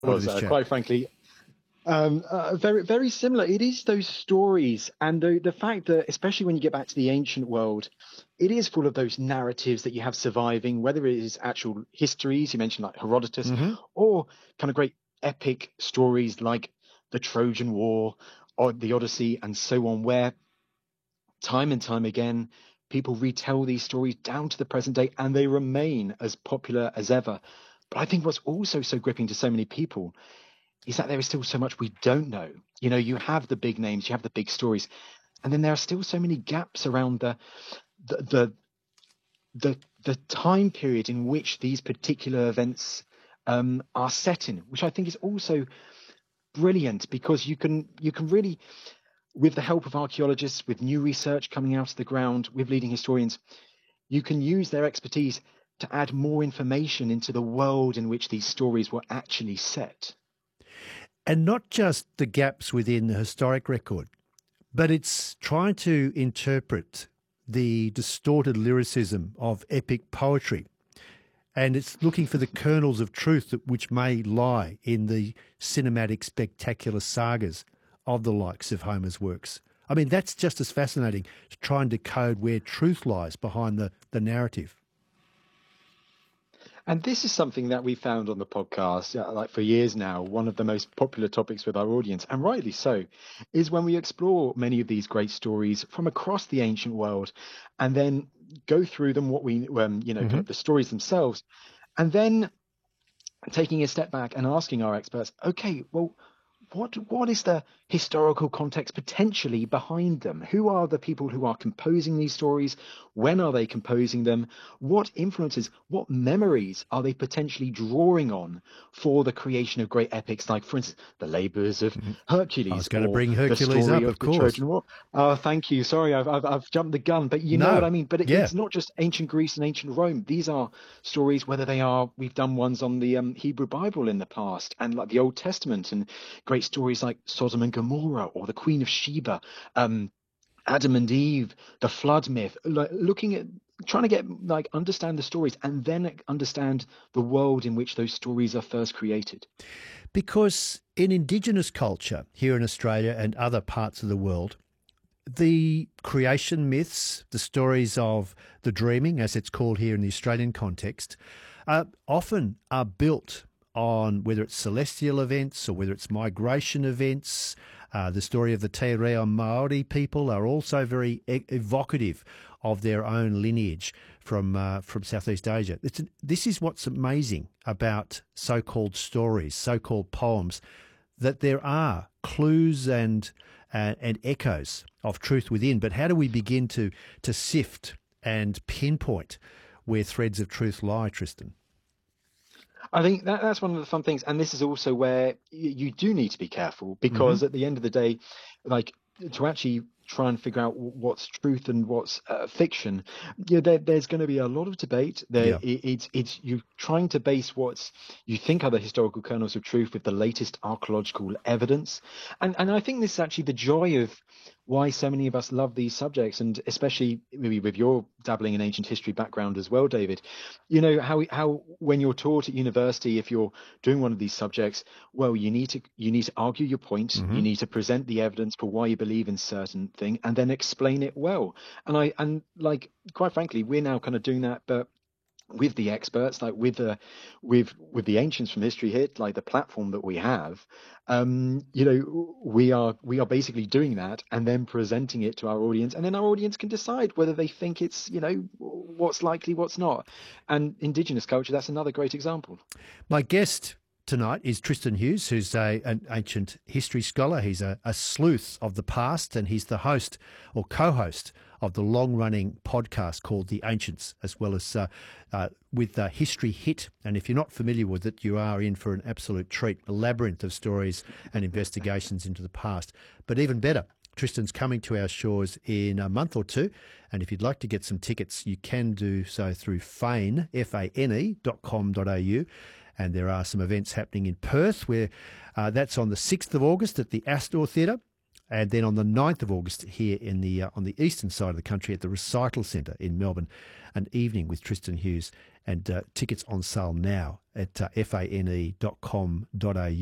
was quite frankly. Very, very similar. It is those stories and the fact that, especially when you get back to the ancient world, it is full of those narratives that you have surviving, whether it is actual histories, you mentioned like Herodotus, or kind of great epic stories like the Trojan War or the Odyssey and so on, where time and time again, people retell these stories down to the present day and they remain as popular as ever. But I think what's also so gripping to so many people is that there is still so much we don't know. You know, you have the big names, you have the big stories, and then there are still so many gaps around the time period in which these particular events are set in, which I think is also brilliant because you can really, with the help of archaeologists, with new research coming out of the ground, with leading historians, you can use their expertise to add more information into the world in which these stories were actually set. And not just the gaps within the historic record, but it's trying to interpret the distorted lyricism of epic poetry. And it's looking for the kernels of truth which may lie in the cinematic, spectacular sagas of the likes of Homer's works. I mean, that's just as fascinating, to try and decode where truth lies behind the narrative. And this is something that we found on the podcast, like for years now, one of the most popular topics with our audience, and rightly so, is when we explore many of these great stories from across the ancient world and then go through them, what we, kind of the stories themselves, and then taking a step back and asking our experts, okay, well, what is the historical context potentially behind them? Who are the people who are composing these stories? When are they composing them? What influences, what memories are they potentially drawing on for the creation of great epics, like, for instance, the labours of Hercules? I was going to bring Hercules up, of course. Trojan War. Oh, thank you. Sorry, I've jumped the gun, but you know what I mean. But it's not just ancient Greece and ancient Rome. These are stories, whether they are, we've done ones on the Hebrew Bible in the past, and like the Old Testament, and great stories like Sodom and Gomorrah or the Queen of Sheba, Adam and Eve, the flood myth, looking at trying to get understand the stories and then understand the world in which those stories are first created. Because in Indigenous culture here in Australia and other parts of the world, the creation myths, the stories of the dreaming, as it's called here in the Australian context, often are built on whether it's celestial events or whether it's migration events. The story of the Te Reo Māori people are also very evocative of their own lineage from Southeast Asia. This is what's amazing about so-called stories, so-called poems, that there are clues and echoes of truth within. But how do we begin to sift and pinpoint where threads of truth lie, Tristan? I think that's one of the fun things, and this is also where you do need to be careful, because at the end of the day, like, to actually try and figure out what's truth and what's fiction, there's going to be a lot of debate there. It's you're trying to base what you think are the historical kernels of truth with the latest archaeological evidence, and I think this is actually the joy of why so many of us love these subjects, and especially maybe with your dabbling in ancient history background as well, David. You know how when you're taught at university, if you're doing one of these subjects, well, you need to argue your point, you need to present the evidence for why you believe in certain thing, and then explain it well. And quite frankly, we're now kind of doing that, but with the experts, like with the ancients from history hit, like the platform that we have, we are basically doing that and then presenting it to our audience, and then our audience can decide whether they think it's what's likely, what's not. And Indigenous culture, that's another great example. My guest tonight is Tristan Hughes, who's an ancient history scholar. He's a sleuth of the past, and he's the host or co-host of the long-running podcast called The Ancients, as well as with History Hit. And if you're not familiar with it, you are in for an absolute treat, a labyrinth of stories and investigations into the past. But even better, Tristan's coming to our shores in a month or two, and if you'd like to get some tickets, you can do so through Fane, fane.com.au. And there are some events happening in Perth, where that's on the 6th of August at the Astor Theatre, and then on the 9th of August here in the on the eastern side of the country at the Recital Centre in Melbourne, an evening with Tristan Hughes, and tickets on sale now at fane.com.au.